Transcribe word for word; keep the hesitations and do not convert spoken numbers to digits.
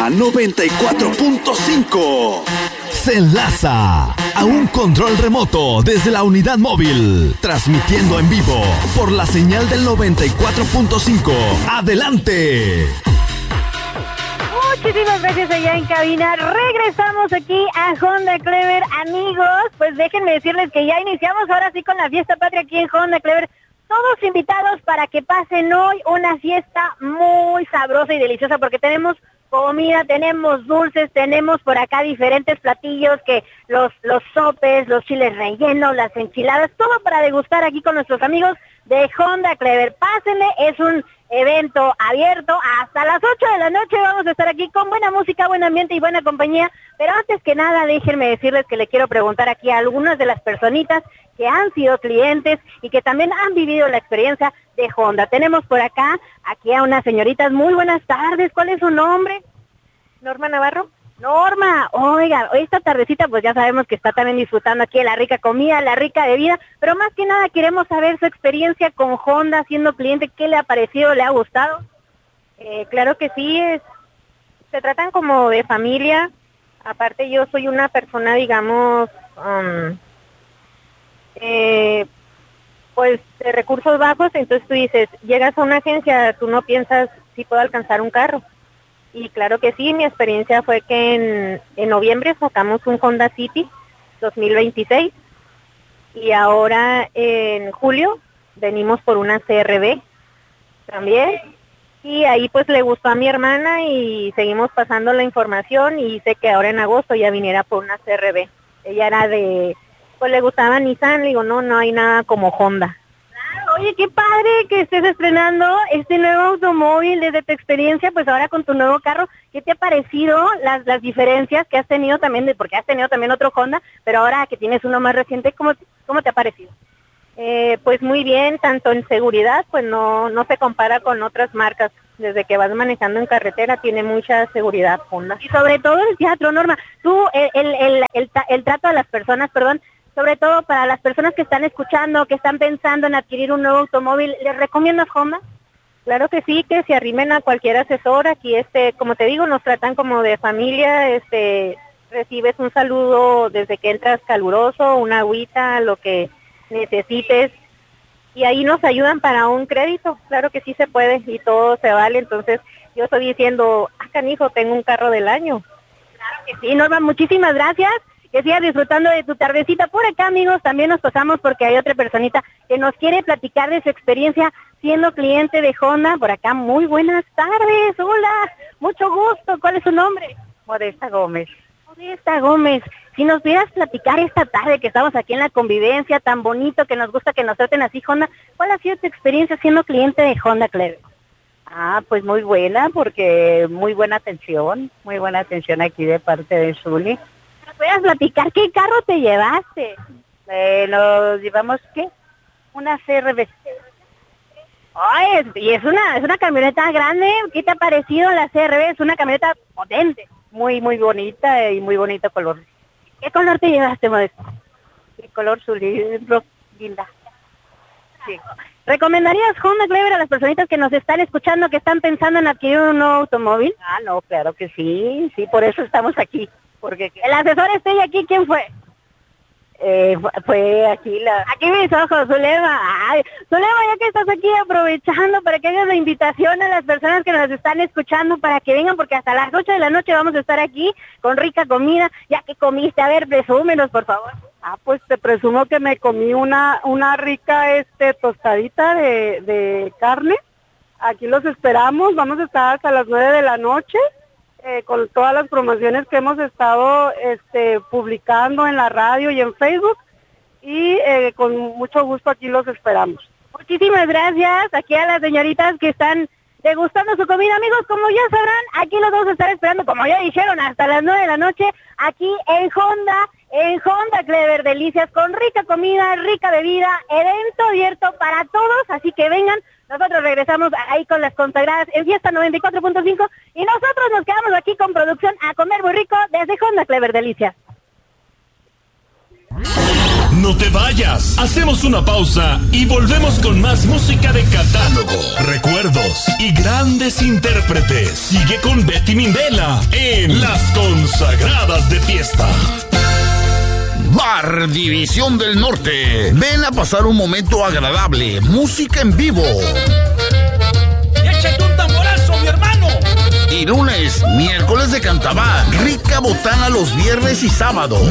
Honda noventa y cuatro punto cinco. Se enlaza a un control remoto desde la unidad móvil, transmitiendo en vivo por la señal del noventa y cuatro punto cinco. ¡Adelante! Muchísimas gracias allá en cabina. Regresamos aquí a Honda Clever, amigos. Pues déjenme decirles que ya iniciamos ahora sí con la fiesta patria aquí en Honda Clever. Todos invitados para que pasen hoy una fiesta muy sabrosa y deliciosa, porque tenemos comida, tenemos dulces, tenemos por acá diferentes platillos, que los, los sopes, los chiles rellenos, las enchiladas, todo para degustar aquí con nuestros amigos de Honda Clever. Pásenle, es un evento abierto hasta las ocho de la noche. Vamos a estar aquí con buena música, buen ambiente y buena compañía. Pero antes que nada, déjenme decirles que le quiero preguntar aquí a algunas de las personitas que han sido clientes y que también han vivido la experiencia de Honda. Tenemos por acá, aquí a unas señoritas. Muy buenas tardes. ¿Cuál es su nombre? Norma Navarro. Norma, oiga, esta tardecita pues ya sabemos que está también disfrutando aquí de la rica comida, la rica bebida, pero más que nada queremos saber su experiencia con Honda siendo cliente. ¿Qué le ha parecido? ¿Le ha gustado? Eh, claro que sí, es, se tratan como de familia. Aparte yo soy una persona, digamos, um, eh, pues de recursos bajos, entonces tú dices, llegas a una agencia, tú no piensas si puedo alcanzar un carro. Y claro que sí, mi experiencia fue que en, en noviembre sacamos un Honda City dos mil veintiséis y ahora en julio venimos por una C R V también, y ahí pues le gustó a mi hermana y seguimos pasando la información y sé que ahora en agosto ya viniera por una C R V. Ella era de, pues le gustaba Nissan, le digo, no, no hay nada como Honda. Oye, qué padre que estés estrenando este nuevo automóvil desde tu experiencia, pues ahora con tu nuevo carro. ¿Qué te ha parecido las, las diferencias que has tenido también, de porque has tenido también otro Honda, pero ahora que tienes uno más reciente, ¿cómo, cómo te ha parecido? Eh, pues muy bien, tanto en seguridad, pues no, no se compara con otras marcas. Desde que vas manejando en carretera tiene mucha seguridad Honda. Y sobre todo el teatro, Norma, tú, el, el, el, el, el trato a las personas, perdón, sobre todo para las personas que están escuchando, que están pensando en adquirir un nuevo automóvil, ¿les recomiendas Honda? Claro que sí, que se arrimen a cualquier asesor. Aquí, este, como te digo, nos tratan como de familia. Este, recibes un saludo desde que entras caluroso, una agüita, lo que necesites. Y ahí nos ayudan para un crédito. Claro que sí se puede y todo se vale. Entonces, yo estoy diciendo, ah, canijo, tengo un carro del año. Claro que sí, Norma, muchísimas gracias. Que sigas disfrutando de tu tardecita. Por acá, amigos, también nos pasamos porque hay otra personita que nos quiere platicar de su experiencia siendo cliente de Honda. Por acá, muy buenas tardes, hola, mucho gusto. ¿Cuál es su nombre? Modesta Gómez. Modesta Gómez, si nos pudieras platicar esta tarde que estamos aquí en la convivencia, tan bonito, que nos gusta que nos traten así, Honda, ¿cuál ha sido tu experiencia siendo cliente de Honda Clever? Ah, pues muy buena, porque muy buena atención, muy buena atención aquí de parte de Zuli. ¿Puedes platicar qué carro te llevaste? Eh, nos llevamos, ¿qué? Una C R V. Ay, y es una, es una camioneta grande. ¿Qué te ha parecido la C R V? Es una camioneta potente. Muy, muy bonita y muy bonito color. ¿Qué color te llevaste, Modesto? El color Zuli, linda. Sí. ¿Recomendarías Honda Clever a las personitas que nos están escuchando, que están pensando en adquirir un nuevo automóvil? Ah, no, claro que sí, sí, por eso estamos aquí. Porque el asesor estrella aquí, ¿quién fue? Eh, fue aquí la... Aquí mis ojos, Zulema. Ay, Zulema, ya que estás aquí, aprovechando para que hagas la invitación a las personas que nos están escuchando para que vengan, porque hasta las ocho de la noche vamos a estar aquí con rica comida. Ya que comiste, a ver, presúmenos, por favor. Ah, pues te presumo que me comí una una rica este tostadita de, de carne. Aquí los esperamos, vamos a estar hasta las nueve de la noche. Eh, con todas las promociones que hemos estado este, publicando en la radio y en Facebook, y eh, con mucho gusto aquí los esperamos. Muchísimas gracias aquí a las señoritas que están degustando su comida. Amigos, como ya sabrán, aquí los vamos a estar esperando, como ya dijeron, hasta las nueve de la noche, aquí en Honda, en Honda Clever Delicias, con rica comida, rica bebida, evento abierto para todos, así que vengan. Nosotros regresamos ahí con las consagradas en Fiesta noventa y cuatro punto cinco y nosotros nos quedamos aquí con producción a comer muy rico desde Honda Clever Delicias. No te vayas. Hacemos una pausa y volvemos con más música de catálogo, recuerdos y grandes intérpretes. Sigue con Betty Mindela en Las Consagradas de Fiesta. Bar División del Norte. Ven a pasar un momento agradable. Música en vivo. ¡Échate un tamborazo, mi hermano! Y lunes, miércoles de Cantabar. Rica botana los viernes y sábado.